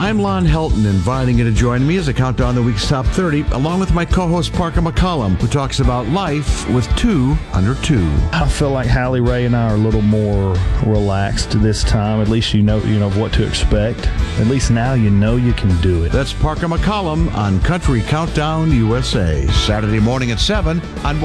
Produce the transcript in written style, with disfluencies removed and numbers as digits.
I'm Lon Helton, inviting you to join me as I count down the week's top 30, along with my co-host Parker McCollum, who talks about life with 2 under 2. I feel like Hallie Ray and I are a little more relaxed this time. At least you know what to expect. At least now you know you can do it. That's Parker McCollum on Country Countdown USA, Saturday morning at 7 on